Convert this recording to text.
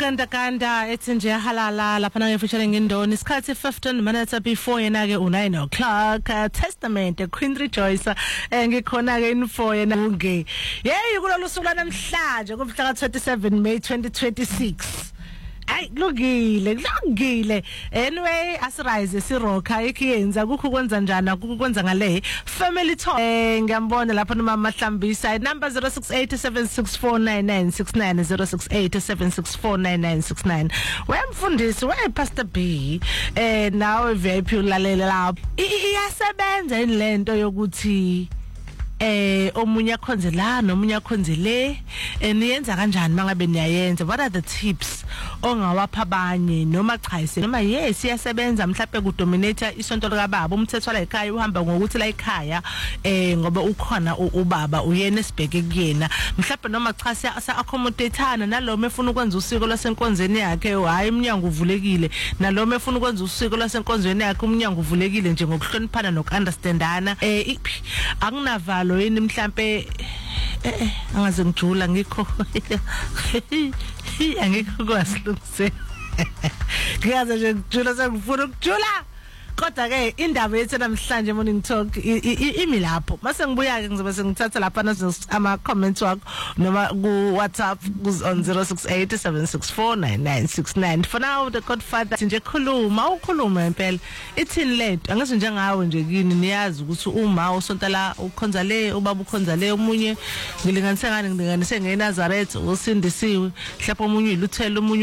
Ganda ethi nje halala lapha na featuring indoni isikhathi 15 minutes before yena ke u9 o'clock Testament Queen Rejoice ngikhona ke info yena unge hey kulolu suku namhlanje kumhla ka27 May 2026 ay kulungile anyway asirise siroka ikiyenza kukho kwenza njani akukwenza ngale family talk ngiyambona lapha noma Mahlambisa number 0687649969 0687649969 wemfundisi we Pastor B nawe VIP ulalela lapho iyasebenza inlento yokuthi omunye akhonze la nomunye akhonze le niyenza kanjani mangabe niyayenza what are the tips ongawapha abanye noma chayise noma yes iyasebenza mhlawumbe ku dominator isonto lika baba umthetho la ekhaya uhamba ngokuthi la ekhaya ngoba ukhona ubaba uyena esibheke kuyena mhlawumbe noma cha siya accommodateana naloma efuna ukwenza usiko lwasenkonzweni yakhe hayi iminyango uvulekile naloma efuna ukwenza usiko lwasenkonzweni yakhe umnyango uvulekile nje ngokuhloniphana nokunderstandana akunavalo yini mhlambe angaze ngijula ngikho angikho kwasilungise ngiyaze nje ngijula sengifuna ukujula kodwa ke indaba yethu namhlanje morning talk imi lapho mase ngibuya ke ngizobe sengithatha lapha ama comments wakho noma ku WhatsApp on 0687649969 for now the Godfather nje ukhuluma impela ithini lento angase njengawe nje kini niyazi ukuthi uma usonta la ukhonza le ubaba ukhonza le omunye ngilinganise ngani ngilinganise ngeNazaretha usindisiwe mhlawumbe omunye iluthelo omunye